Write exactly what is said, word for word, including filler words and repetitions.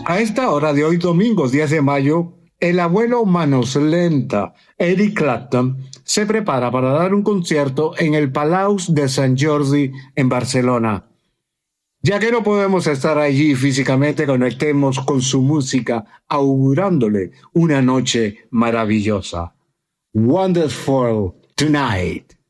A esta hora de hoy, domingo diez de mayo, el abuelo Manos Lenta, Eric Clapton, se prepara para dar un concierto en el Palau de Sant Jordi en Barcelona. Ya que no podemos estar allí físicamente, conectemos con su música, augurándole una noche maravillosa. Wonderful tonight.